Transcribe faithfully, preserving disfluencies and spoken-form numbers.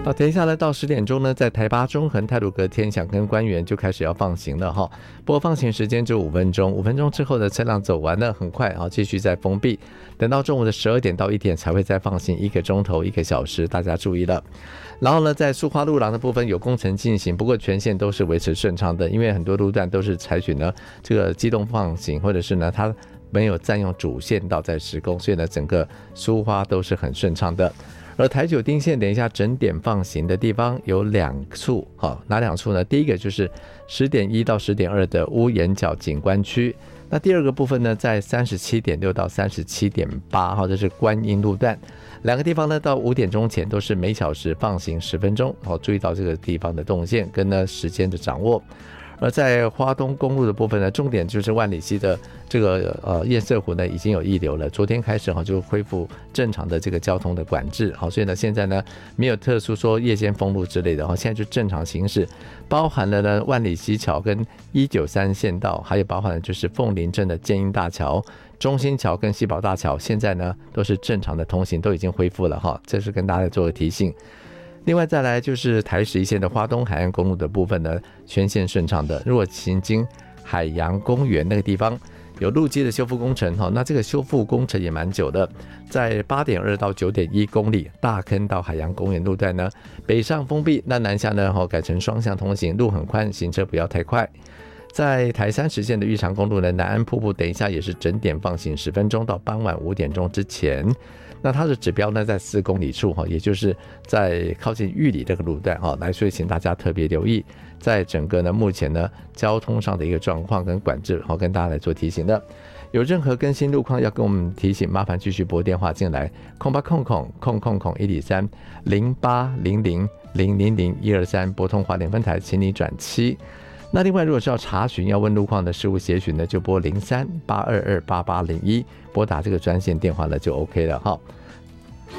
好，等一下呢，到十点钟呢，在台八中横太鲁阁天祥跟官园就开始要放行了哈。不过放行时间只有五分钟，五分钟之后的车辆走完了，很快啊，继续再封闭。等到中午的十二点到一点才会再放行一个钟头一个小时，大家注意了。然后呢，在苏花路廊的部分有工程进行，不过全线都是维持顺畅的，因为很多路段都是采取呢这个机动放行，或者是呢它没有占用主线道在施工，所以呢整个苏花都是很顺畅的。而台九丁线等一下整点放行的地方有两处，好，哪两处呢？第一个就是十点一到十点二的屋檐角景观区，那第二个部分呢，在三十七点六到三十七点八，这是观音路段。两个地方呢，到五点钟前都是每小时放行十分钟，好，注意到这个地方的动线跟呢时间的掌握。而在花东公路的部分呢，重点就是万里溪的这个呃堰塞湖呢已经有溢流了，昨天开始哈就恢复正常的这个交通的管制，好，所以呢现在呢没有特殊说夜间封路之类的，现在就正常行驶，包含了呢万里溪桥跟一九三线道，还有包含了就是凤林镇的建英大桥、中心桥跟西宝大桥，现在呢都是正常的通行，都已经恢复了哈，这是跟大家做个提醒。另外再来就是台十一线的花东海岸公路的部分呢，全线顺畅的。如果行经海洋公园那个地方有路基的修复工程，那这个修复工程也蛮久的，在 八点二到九点一公里大坑到海洋公园路段呢，北上封闭，那南下呢改成双向通行，路很宽，行车不要太快。在台三十线的玉长公路呢，南安瀑布等一下也是整点放行十分钟到傍晚五点钟之前，那它的指标呢在四公里处，也就是在靠近玉里这个路段来，所以请大家特别留意，在整个呢目前呢交通上的一个状况跟管制，跟大家来做提醒的。有任何更新路况要跟我们提醒，麻烦继续拨电话进来，空八空空空空空一零三零八零零零零零一二三，拨通华联分台，请你转七。那另外如果是要查询要问路况的事务协询呢，就拨零三八二二八八零一，拨打这个专线电话呢就 OK 了哈。